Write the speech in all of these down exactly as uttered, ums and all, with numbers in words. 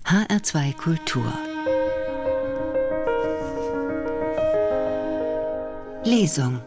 H R zwei Kultur Lesung.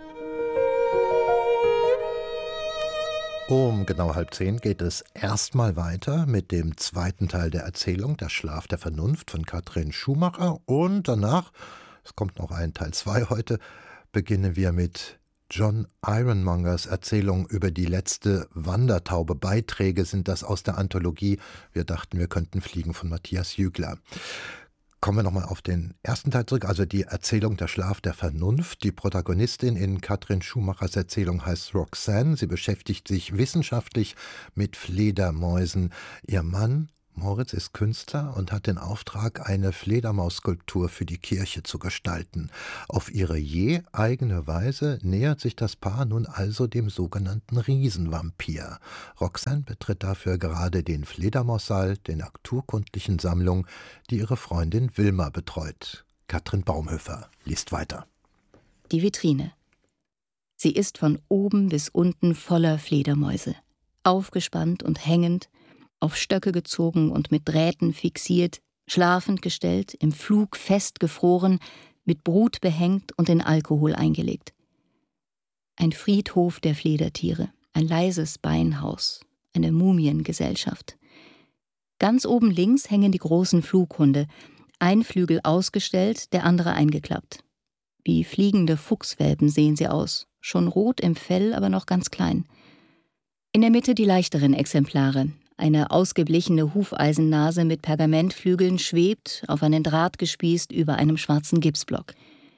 Um genau halb zehn geht es erstmal weiter mit dem zweiten Teil der Erzählung Der Schlaf der Vernunft von Katrin Schumacher. Und danach, es kommt noch ein Teil zwei heute, beginnen wir mit John Ironmongers Erzählung über die letzte Wandertaube. Beiträge sind das aus der Anthologie Wir dachten, wir könnten fliegen von Matthias Jügler. Kommen wir nochmal auf den ersten Teil zurück, also die Erzählung Der Schlaf der Vernunft. Die Protagonistin in Katrin Schumachers Erzählung heißt Roxanne. Sie beschäftigt sich wissenschaftlich mit Fledermäusen. Ihr Mann Moritz ist Künstler und hat den Auftrag, eine Fledermausskulptur für die Kirche zu gestalten. Auf ihre je eigene Weise nähert sich das Paar nun also dem sogenannten Riesenvampir. Roxanne betritt dafür gerade den Fledermaussaal der naturkundlichen Sammlung, die ihre Freundin Wilma betreut. Katrin Baumhöfer liest weiter. Die Vitrine. Sie ist von oben bis unten voller Fledermäuse. Aufgespannt und hängend, auf Stöcke gezogen und mit Drähten fixiert, schlafend gestellt, im Flug festgefroren, mit Brut behängt und in Alkohol eingelegt. Ein Friedhof der Fledertiere, ein leises Beinhaus, eine Mumiengesellschaft. Ganz oben links hängen die großen Flughunde, ein Flügel ausgestellt, der andere eingeklappt. Wie fliegende Fuchswelpen sehen sie aus, schon rot im Fell, aber noch ganz klein. In der Mitte die leichteren Exemplare. Eine ausgeblichene Hufeisennase mit Pergamentflügeln schwebt, auf einen Draht gespießt, über einem schwarzen Gipsblock.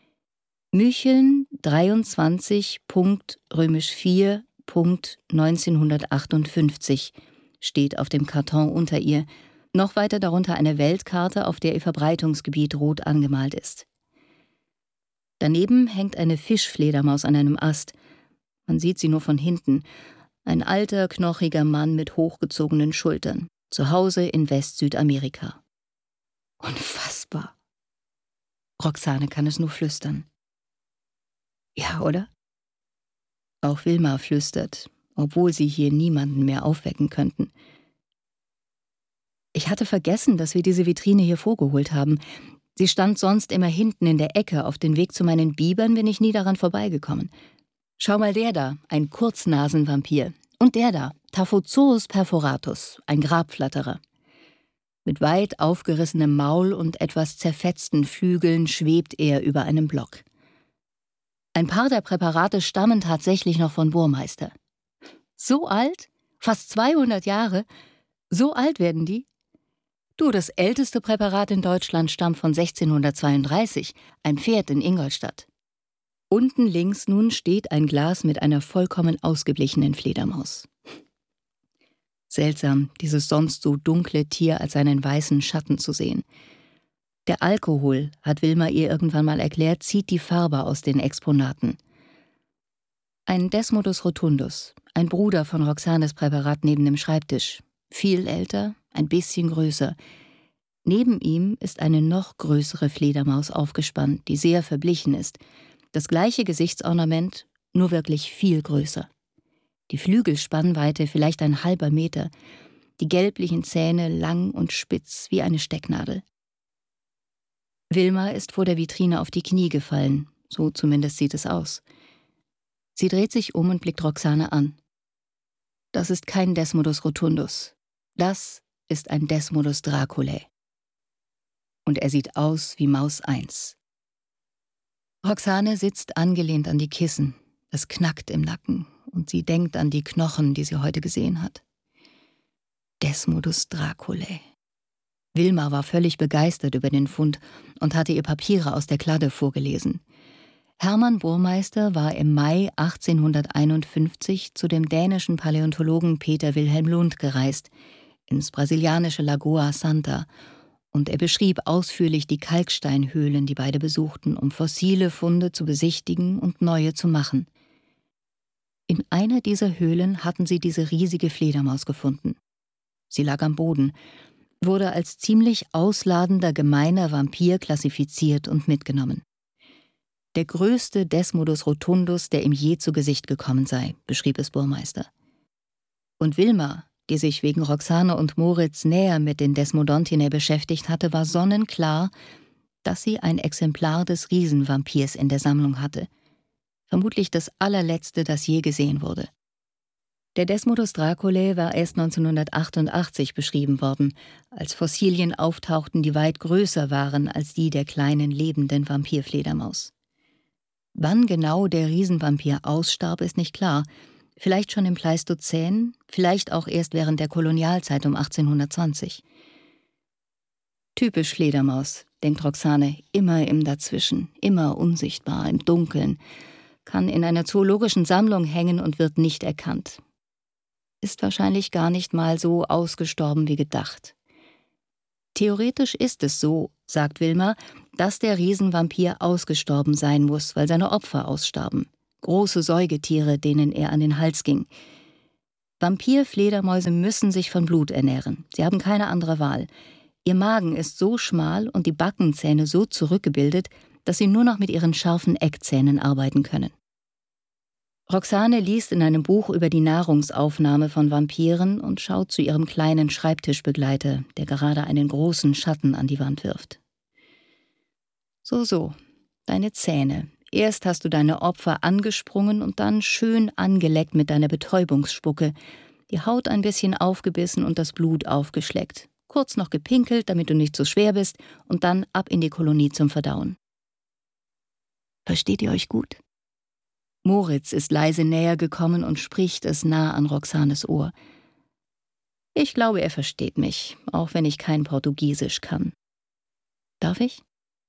Mücheln dreiundzwanzig vier neunzehnhundertachtundfünfzig steht auf dem Karton unter ihr, noch weiter darunter eine Weltkarte, auf der ihr Verbreitungsgebiet rot angemalt ist. Daneben hängt eine Fischfledermaus an einem Ast. Man sieht sie nur von hinten. Ein alter, knochiger Mann mit hochgezogenen Schultern. Zu Hause in West-Südamerika. Unfassbar. Roxane kann es nur flüstern. Ja, oder? Auch Wilma flüstert, obwohl sie hier niemanden mehr aufwecken könnten. Ich hatte vergessen, dass wir diese Vitrine hier vorgeholt haben. Sie stand sonst immer hinten in der Ecke. Auf den Weg zu meinen Bibern bin ich nie daran vorbeigekommen. Schau mal, der da, ein Kurznasenvampir. Und der da, Taphozous perforatus, ein Grabflatterer. Mit weit aufgerissenem Maul und etwas zerfetzten Flügeln schwebt er über einem Block. Ein paar der Präparate stammen tatsächlich noch von Burmeister. So alt? Fast zweihundert Jahre? So alt werden die? Du, das älteste Präparat in Deutschland stammt von sechzehnhundertzweiunddreißig, ein Pferd in Ingolstadt. Unten links nun steht ein Glas mit einer vollkommen ausgeblichenen Fledermaus. Seltsam, dieses sonst so dunkle Tier als einen weißen Schatten zu sehen. Der Alkohol, hat Wilma ihr irgendwann mal erklärt, zieht die Farbe aus den Exponaten. Ein Desmodus rotundus, ein Bruder von Roxanes Präparat neben dem Schreibtisch. Viel älter, ein bisschen größer. Neben ihm ist eine noch größere Fledermaus aufgespannt, die sehr verblichen ist. Das gleiche Gesichtsornament, nur wirklich viel größer. Die Flügelspannweite vielleicht ein halber Meter, die gelblichen Zähne lang und spitz wie eine Stecknadel. Wilma ist vor der Vitrine auf die Knie gefallen, so zumindest sieht es aus. Sie dreht sich um und blickt Roxane an. Das ist kein Desmodus rotundus, das ist ein Desmodus draculae. Und er sieht aus wie Maus eins. Roxane sitzt angelehnt an die Kissen. Es knackt im Nacken und sie denkt an die Knochen, die sie heute gesehen hat. Desmodus draculae. Wilma war völlig begeistert über den Fund und hatte ihr Papiere aus der Kladde vorgelesen. Hermann Burmeister war im Mai achtzehnhunderteinundfünfzig zu dem dänischen Paläontologen Peter Wilhelm Lund gereist, ins brasilianische Lagoa Santa, und er beschrieb ausführlich die Kalksteinhöhlen, die beide besuchten, um fossile Funde zu besichtigen und neue zu machen. In einer dieser Höhlen hatten sie diese riesige Fledermaus gefunden. Sie lag am Boden, wurde als ziemlich ausladender, gemeiner Vampir klassifiziert und mitgenommen. Der größte Desmodus rotundus, der ihm je zu Gesicht gekommen sei, beschrieb es Burmeister. Und Wilma, die sich wegen Roxane und Moritz näher mit den Desmodontinae beschäftigt hatte, war sonnenklar, dass sie ein Exemplar des Riesenvampirs in der Sammlung hatte. Vermutlich das allerletzte, das je gesehen wurde. Der Desmodus draculae war erst neunzehnhundertachtundachtzig beschrieben worden, als Fossilien auftauchten, die weit größer waren als die der kleinen lebenden Vampirfledermaus. Wann genau der Riesenvampir ausstarb, ist nicht klar. Vielleicht schon im Pleistozän, vielleicht auch erst während der Kolonialzeit um achtzehnhundertzwanzig. Typisch Fledermaus, denkt Roxane, immer im Dazwischen, immer unsichtbar, im Dunkeln, kann in einer zoologischen Sammlung hängen und wird nicht erkannt. Ist wahrscheinlich gar nicht mal so ausgestorben wie gedacht. Theoretisch ist es so, sagt Wilma, dass der Riesenvampir ausgestorben sein muss, weil seine Opfer ausstarben. Große Säugetiere, denen er an den Hals ging. Vampirfledermäuse müssen sich von Blut ernähren. Sie haben keine andere Wahl. Ihr Magen ist so schmal und die Backenzähne so zurückgebildet, dass sie nur noch mit ihren scharfen Eckzähnen arbeiten können. Roxane liest in einem Buch über die Nahrungsaufnahme von Vampiren und schaut zu ihrem kleinen Schreibtischbegleiter, der gerade einen großen Schatten an die Wand wirft. So, so, deine Zähne. Erst hast du deine Opfer angesprungen und dann schön angeleckt mit deiner Betäubungsspucke, die Haut ein bisschen aufgebissen und das Blut aufgeschleckt. Kurz noch gepinkelt, damit du nicht so schwer bist, und dann ab in die Kolonie zum Verdauen. Versteht ihr euch gut? Moritz ist leise näher gekommen und spricht es nah an Roxanes Ohr. Ich glaube, er versteht mich, auch wenn ich kein Portugiesisch kann. Darf ich?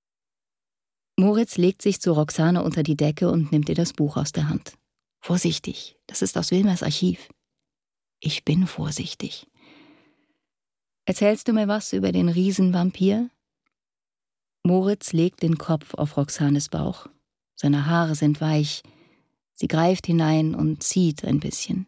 Moritz legt sich zu Roxane unter die Decke und nimmt ihr das Buch aus der Hand. Vorsichtig, das ist aus Wilmers Archiv. Ich bin vorsichtig. Erzählst du mir was über den Riesenvampir? Moritz legt den Kopf auf Roxanes Bauch. Seine Haare sind weich. Sie greift hinein und zieht ein bisschen.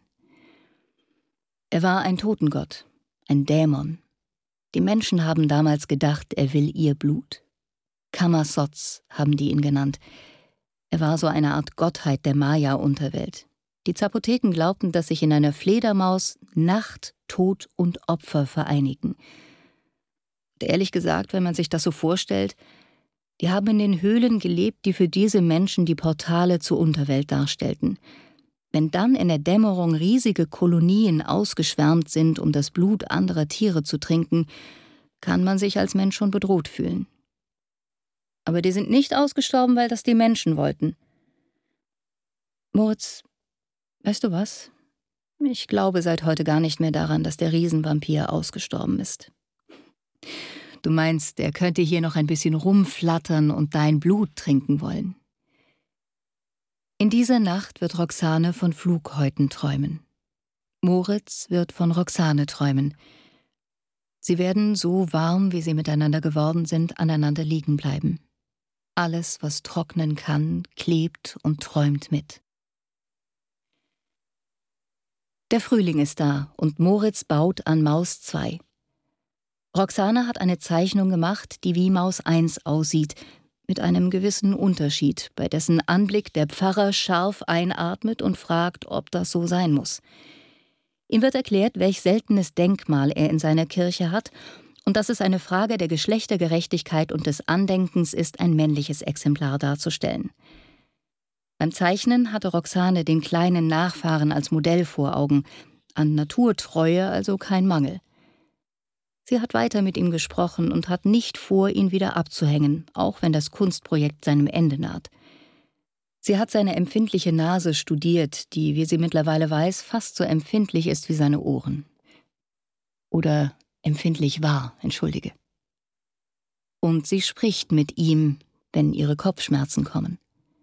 Er war ein Totengott, ein Dämon. Die Menschen haben damals gedacht, er will ihr Blut. Kamasots haben die ihn genannt. Er war so eine Art Gottheit der Maya-Unterwelt. Die Zapoteken glaubten, dass sich in einer Fledermaus Nacht, Tod und Opfer vereinigen. Und ehrlich gesagt, wenn man sich das so vorstellt, die haben in den Höhlen gelebt, die für diese Menschen die Portale zur Unterwelt darstellten. Wenn dann in der Dämmerung riesige Kolonien ausgeschwärmt sind, um das Blut anderer Tiere zu trinken, kann man sich als Mensch schon bedroht fühlen. Aber die sind nicht ausgestorben, weil das die Menschen wollten. Moritz, weißt du was? Ich glaube seit heute gar nicht mehr daran, dass der Riesenvampir ausgestorben ist. Du meinst, er könnte hier noch ein bisschen rumflattern und dein Blut trinken wollen. In dieser Nacht wird Roxane von Flughäuten träumen. Moritz wird von Roxane träumen. Sie werden so warm, wie sie miteinander geworden sind, aneinander liegen bleiben. Alles, was trocknen kann, klebt und träumt mit. Der Frühling ist da und Moritz baut an Maus zwei. Roxane hat eine Zeichnung gemacht, die wie Maus eins aussieht, mit einem gewissen Unterschied, bei dessen Anblick der Pfarrer scharf einatmet und fragt, ob das so sein muss. Ihm wird erklärt, welch seltenes Denkmal er in seiner Kirche hat und dass es eine Frage der Geschlechtergerechtigkeit und des Andenkens ist, ein männliches Exemplar darzustellen. Beim Zeichnen hatte Roxane den kleinen Nachfahren als Modell vor Augen, an Naturtreue also kein Mangel. Sie hat weiter mit ihm gesprochen und hat nicht vor, ihn wieder abzuhängen, auch wenn das Kunstprojekt seinem Ende naht. Sie hat seine empfindliche Nase studiert, die, wie sie mittlerweile weiß, fast so empfindlich ist wie seine Ohren. Oder empfindlich war, entschuldige. Und sie spricht mit ihm, wenn ihre Kopfschmerzen kommen.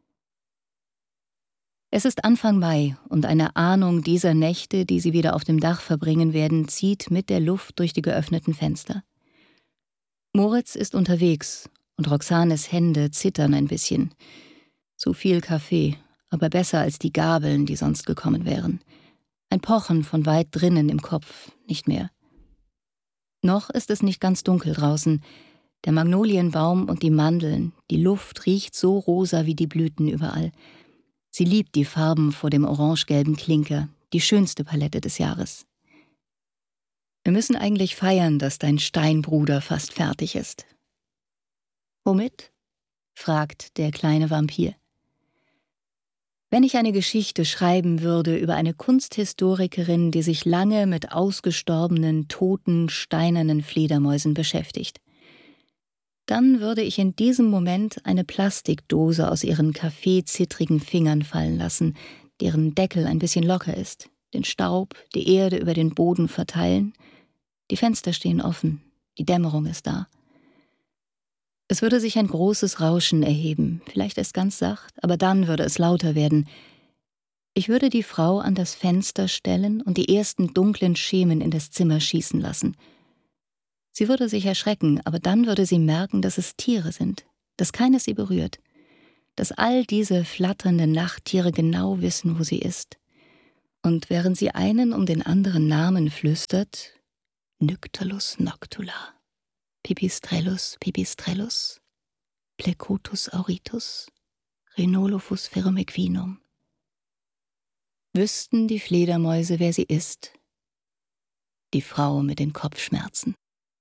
Es ist Anfang Mai und eine Ahnung dieser Nächte, die sie wieder auf dem Dach verbringen werden, zieht mit der Luft durch die geöffneten Fenster. Moritz ist unterwegs und Roxanes Hände zittern ein bisschen. Zu viel Kaffee, aber besser als die Gabeln, die sonst gekommen wären. Ein Pochen von weit drinnen im Kopf, nicht mehr. Noch ist es nicht ganz dunkel draußen. Der Magnolienbaum und die Mandeln, die Luft riecht so rosa wie die Blüten überall. Sie liebt die Farben vor dem orange-gelben Klinker, die schönste Palette des Jahres. Wir müssen eigentlich feiern, dass dein Steinbruder fast fertig ist. Womit? Fragt der kleine Vampir. Wenn ich eine Geschichte schreiben würde über eine Kunsthistorikerin, die sich lange mit ausgestorbenen, toten, steinernen Fledermäusen beschäftigt, dann würde ich in diesem Moment eine Plastikdose aus ihren kaffeezittrigen Fingern fallen lassen, deren Deckel ein bisschen locker ist, den Staub, die Erde über den Boden verteilen. Die Fenster stehen offen, die Dämmerung ist da. Es würde sich ein großes Rauschen erheben, vielleicht erst ganz sacht, aber dann würde es lauter werden. Ich würde die Frau an das Fenster stellen und die ersten dunklen Schemen in das Zimmer schießen lassen. Sie würde sich erschrecken, aber dann würde sie merken, dass es Tiere sind, dass keines sie berührt, dass all diese flatternden Nachttiere genau wissen, wo sie ist. Und während sie einen um den anderen Namen flüstert, Nyctalus noctula, Pipistrellus pipistrellus, Plecotus auritus, Rhinolophus firmequinum. Wüssten die Fledermäuse, wer sie ist? Die Frau mit den Kopfschmerzen.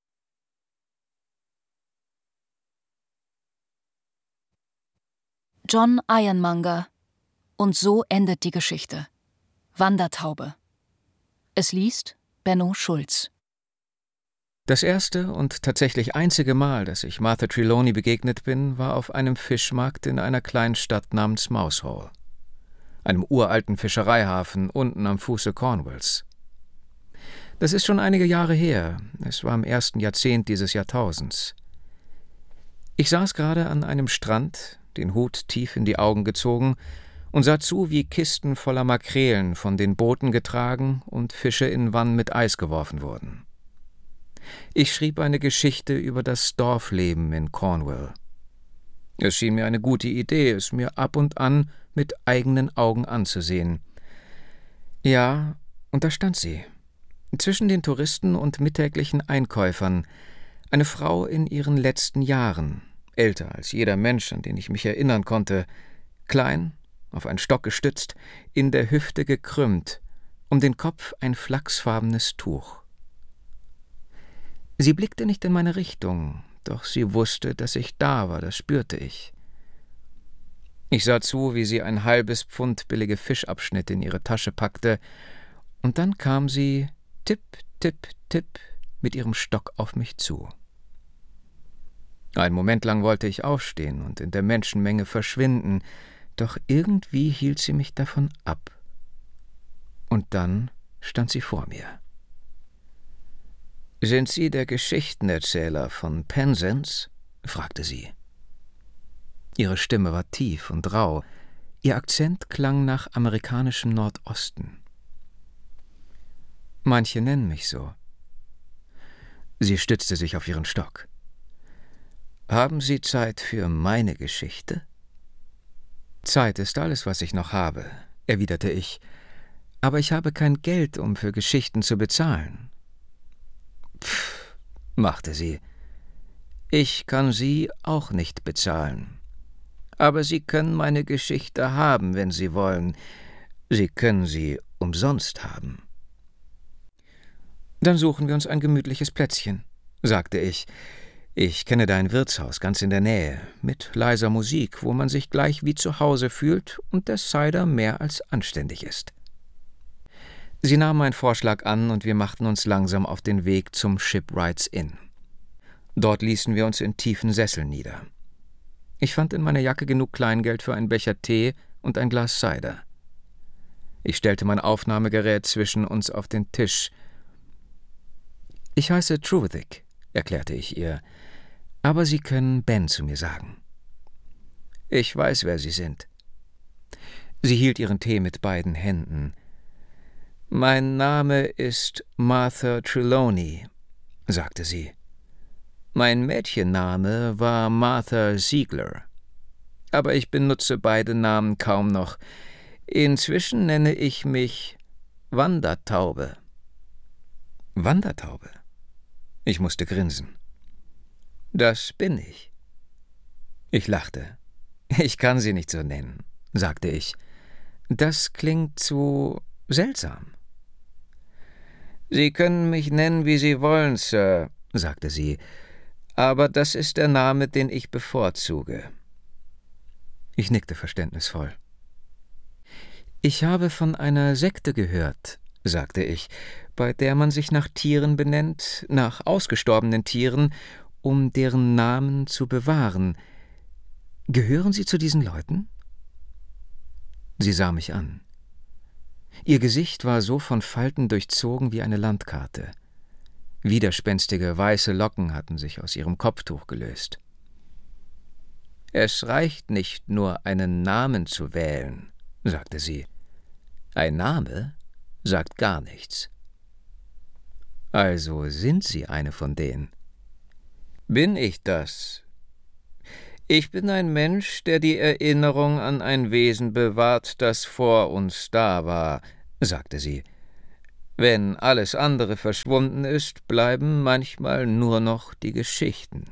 John Ironmonger. Und so endet die Geschichte. Wandertaube. Es liest Benno Schulz. Das erste und tatsächlich einzige Mal, dass ich Martha Trelawney begegnet bin, war auf einem Fischmarkt in einer kleinen Stadt namens Mousehole, einem uralten Fischereihafen unten am Fuße Cornwalls. Das ist schon einige Jahre her, es war im ersten Jahrzehnt dieses Jahrtausends. Ich saß gerade an einem Strand, den Hut tief in die Augen gezogen, und sah zu, wie Kisten voller Makrelen von den Booten getragen und Fische in Wannen mit Eis geworfen wurden. Ich schrieb eine Geschichte über das Dorfleben in Cornwall. Es schien mir eine gute Idee, es mir ab und an mit eigenen Augen anzusehen. Ja, und da stand sie, zwischen den Touristen und mittäglichen Einkäufern, eine Frau in ihren letzten Jahren, älter als jeder Mensch, an den ich mich erinnern konnte, klein, auf einen Stock gestützt, in der Hüfte gekrümmt, um den Kopf ein flachsfarbenes Tuch. Sie blickte nicht in meine Richtung, doch sie wusste, dass ich da war, das spürte ich. Ich sah zu, wie sie ein halbes Pfund billige Fischabschnitte in ihre Tasche packte, und dann kam sie tipp, tipp, tipp mit ihrem Stock auf mich zu. Einen Moment lang wollte ich aufstehen und in der Menschenmenge verschwinden, doch irgendwie hielt sie mich davon ab. Und dann stand sie vor mir. »Sind Sie der Geschichtenerzähler von Penzance?« fragte sie. Ihre Stimme war tief und rau, ihr Akzent klang nach amerikanischem Nordosten. »Manche nennen mich so.« Sie stützte sich auf ihren Stock. »Haben Sie Zeit für meine Geschichte?« »Zeit ist alles, was ich noch habe«, erwiderte ich, »aber ich habe kein Geld, um für Geschichten zu bezahlen.« »Pff«, machte sie, »ich kann Sie auch nicht bezahlen. Aber Sie können meine Geschichte haben, wenn Sie wollen. Sie können sie umsonst haben.« »Dann suchen wir uns ein gemütliches Plätzchen«, sagte ich. »Ich kenne da ein Wirtshaus ganz in der Nähe, mit leiser Musik, wo man sich gleich wie zu Hause fühlt und der Cider mehr als anständig ist.« Sie nahm meinen Vorschlag an und wir machten uns langsam auf den Weg zum Shipwrights Inn. Dort ließen wir uns in tiefen Sesseln nieder. Ich fand in meiner Jacke genug Kleingeld für einen Becher Tee und ein Glas Cider. Ich stellte mein Aufnahmegerät zwischen uns auf den Tisch. »Ich heiße Truvethik«, erklärte ich ihr, »aber Sie können Ben zu mir sagen.« »Ich weiß, wer Sie sind.« Sie hielt ihren Tee mit beiden Händen. »Mein Name ist Martha Trelawney«, sagte sie. »Mein Mädchenname war Martha Ziegler. Aber ich benutze beide Namen kaum noch. Inzwischen nenne ich mich Wandertaube.« »Wandertaube?« Ich musste grinsen. »Das bin ich.« Ich lachte. »Ich kann Sie nicht so nennen«, sagte ich. »Das klingt zu seltsam.« »Sie können mich nennen, wie Sie wollen, Sir«, sagte sie, »aber das ist der Name, den ich bevorzuge.« Ich nickte verständnisvoll. »Ich habe von einer Sekte gehört«, sagte ich, »bei der man sich nach Tieren benennt, nach ausgestorbenen Tieren, um deren Namen zu bewahren. Gehören Sie zu diesen Leuten?« Sie sah mich an. Ihr Gesicht war so von Falten durchzogen wie eine Landkarte. Widerspenstige weiße Locken hatten sich aus ihrem Kopftuch gelöst. »Es reicht nicht nur, einen Namen zu wählen«, sagte sie. »Ein Name sagt gar nichts.« »Also sind Sie eine von denen?« »Bin ich das? Ich bin ein Mensch, der die Erinnerung an ein Wesen bewahrt, das vor uns da war«, sagte sie. »Wenn alles andere verschwunden ist, bleiben manchmal nur noch die Geschichten.«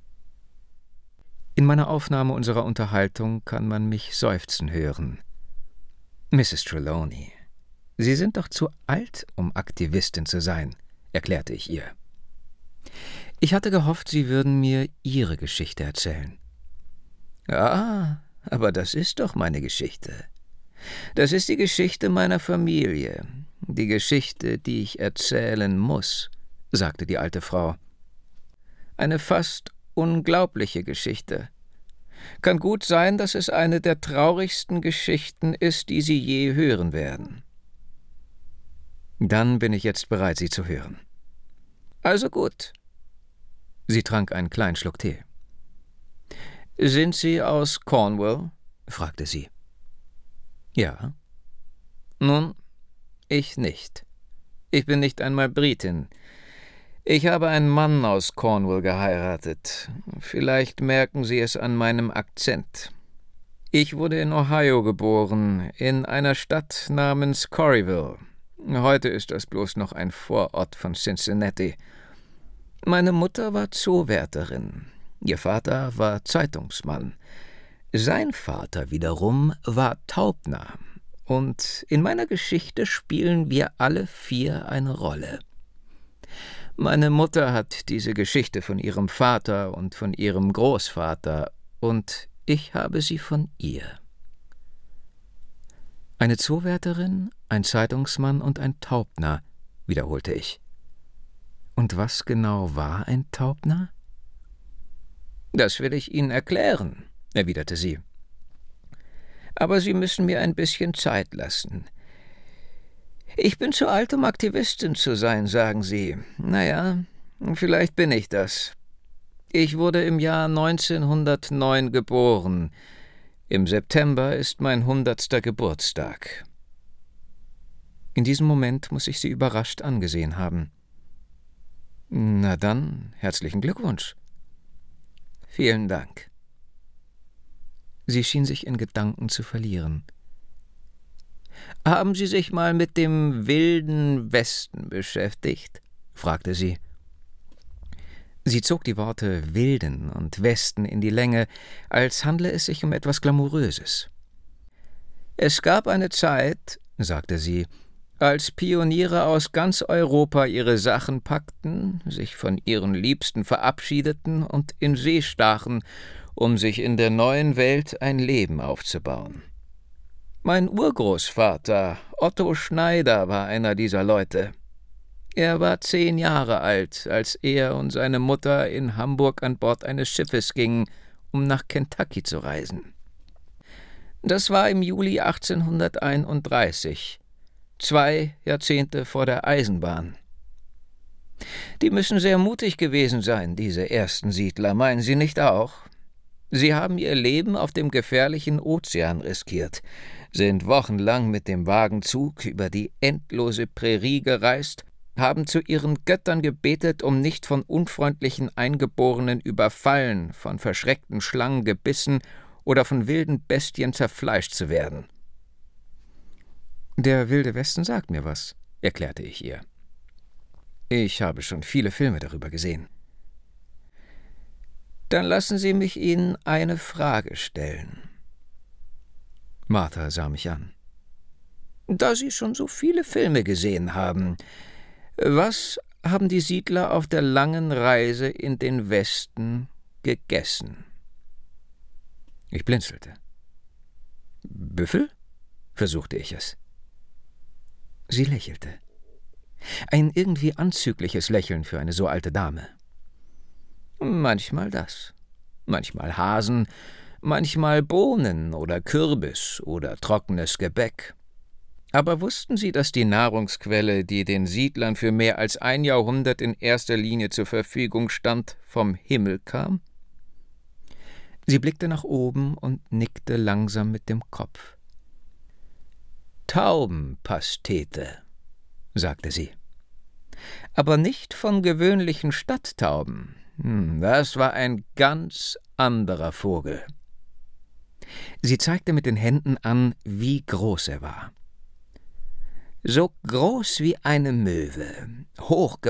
In meiner Aufnahme unserer Unterhaltung kann man mich seufzen hören. »Misses Trelawney, Sie sind doch zu alt, um Aktivistin zu sein«, erklärte ich ihr. Ich hatte gehofft, Sie würden mir Ihre Geschichte erzählen. »Ja, aber das ist doch meine Geschichte. Das ist die Geschichte meiner Familie, die Geschichte, die ich erzählen muss«, sagte die alte Frau. »Eine fast unglaubliche Geschichte. Kann gut sein, dass es eine der traurigsten Geschichten ist, die Sie je hören werden.« »Dann bin ich jetzt bereit, Sie zu hören.« »Also gut.« Sie trank einen kleinen Schluck Tee. »Sind Sie aus Cornwall?« fragte sie. »Ja.« »Nun, ich nicht. Ich bin nicht einmal Britin. Ich habe einen Mann aus Cornwall geheiratet. Vielleicht merken Sie es an meinem Akzent. Ich wurde in Ohio geboren, in einer Stadt namens Corryville. Heute ist das bloß noch ein Vorort von Cincinnati. Meine Mutter war Zoowärterin. Ihr Vater war Zeitungsmann. Sein Vater wiederum war Taubner. Und in meiner Geschichte spielen wir alle vier eine Rolle. Meine Mutter hat diese Geschichte von ihrem Vater und von ihrem Großvater, und ich habe sie von ihr.« »Eine Zoowärterin, ein Zeitungsmann und ein Taubner«, wiederholte ich. »Und was genau war ein Taubner?« »Das will ich Ihnen erklären«, erwiderte sie. »Aber Sie müssen mir ein bisschen Zeit lassen. Ich bin zu alt, um Aktivistin zu sein, sagen Sie. Naja, vielleicht bin ich das. Ich wurde im Jahr neunzehnhundertneun geboren. Im September ist mein hundertster Geburtstag.« In diesem Moment muss ich sie überrascht angesehen haben. »Na dann, herzlichen Glückwunsch.« »Vielen Dank.« Sie schien sich in Gedanken zu verlieren. »Haben Sie sich mal mit dem Wilden Westen beschäftigt?« fragte sie. Sie zog die Worte »Wilden« und »Westen« in die Länge, als handle es sich um etwas Glamouröses. »Es gab eine Zeit«, sagte sie, »als Pioniere aus ganz Europa ihre Sachen packten, sich von ihren Liebsten verabschiedeten und in See stachen, um sich in der neuen Welt ein Leben aufzubauen. Mein Urgroßvater, Otto Schneider, war einer dieser Leute. Er war zehn Jahre alt, als er und seine Mutter in Hamburg an Bord eines Schiffes gingen, um nach Kentucky zu reisen. Das war im Juli achtzehnhunderteinunddreißig, zwei Jahrzehnte vor der Eisenbahn. Die müssen sehr mutig gewesen sein, diese ersten Siedler, meinen Sie nicht auch? Sie haben ihr Leben auf dem gefährlichen Ozean riskiert, sind wochenlang mit dem Wagenzug über die endlose Prärie gereist, haben zu ihren Göttern gebetet, um nicht von unfreundlichen Eingeborenen überfallen, von verschreckten Schlangen gebissen oder von wilden Bestien zerfleischt zu werden. »Der Wilde Westen sagt mir was«, erklärte ich ihr. »Ich habe schon viele Filme darüber gesehen.« »Dann lassen Sie mich Ihnen eine Frage stellen.« Martha sah mich an. »Da Sie schon so viele Filme gesehen haben, Was haben die Siedler auf der langen Reise in den Westen gegessen? Ich blinzelte. Büffel? Versuchte ich es. Sie lächelte. Ein irgendwie anzügliches Lächeln für eine so alte Dame. Manchmal das, manchmal Hasen, manchmal Bohnen oder Kürbis oder trockenes Gebäck. Aber wussten Sie, dass die Nahrungsquelle, die den Siedlern für mehr als ein Jahrhundert in erster Linie zur Verfügung stand, vom Himmel kam? Sie blickte nach oben und nickte langsam mit dem Kopf. Taubenpastete, sagte sie. Aber nicht von gewöhnlichen Stadttauben. Das war ein ganz anderer Vogel. Sie zeigte mit den Händen an, wie groß er war. So groß wie eine Möwe, hochgewachsen